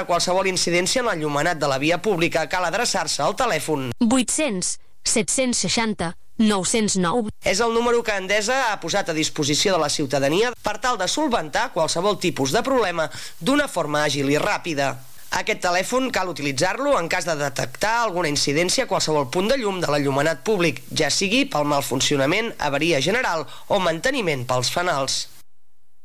a qualsevol incidència en l'enllumenat de la via pública cal adreçar-se al telèfon 800 760 909. És el número que Endesa ha posat a disposició de la ciutadania per tal de solventar qualsevol tipus de problema d'una forma àgil i ràpida. Aquest telèfon cal utilitzar-lo en cas de detectar alguna incidència a qualsevol punt de llum de l'enllumenat públic, ja sigui pel mal funcionament, avaria general o manteniment pels fanals.